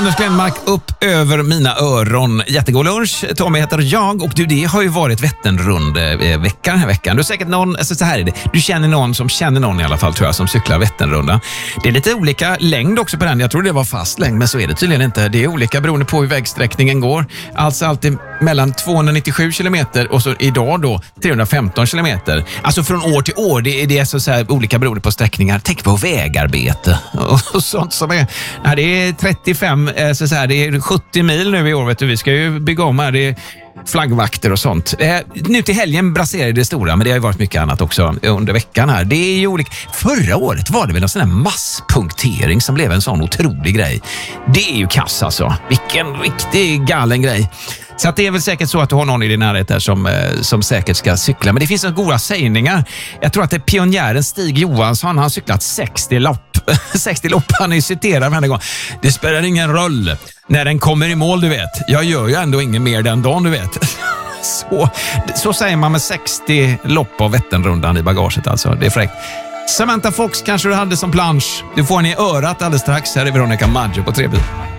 Anders Glenmark upp över mina öron. Jättegod lunch. Tommy heter jag och det har ju varit Vätternrund veckan den här veckan. Du har säkert någon, alltså så här är det. Du känner någon som känner någon i alla fall tror jag som cyklar Vätternrundan. Det är lite olika längd också på den. Jag tror det var fast längd men så är det tydligen inte. Det är olika beroende på hur vägsträckningen går. Alltså alltid mellan 297 kilometer och så idag då 315 kilometer. Alltså från år till år. Det är så här olika beroende på sträckningar. Tänk på vägarbete och sånt som är. Ja, det är 35 så här, det är 70 mil nu i år vet du. Vi ska ju bygga om här. Det är flaggvakter och sånt. Nu till helgen braserade det stora, men det har ju varit mycket annat också under veckan här. Det är ju olika. Förra året var det väl en sån här masspunktering som blev en sån otrolig grej. Det är ju kass alltså. Vilken riktig galen grej. Så att det är väl säkert så att du har någon i din närhet där som säkert ska cykla. Men det finns några goda sägningar. Jag tror att det är pionjären Stig Johansson. Han har cyklat 60 lopp. 60 lopp, han är citerad varje gång. Det spelar ingen roll när den kommer i mål, du vet. Jag gör ju ändå ingen mer den dagen, du vet. Så säger man med 60 lopp av Vätternrundan i bagaget alltså. Det är fräckt. Samantha Fox kanske du hade som plansch. Du får ni i örat alldeles strax. Här är Veronica Maggio på 3.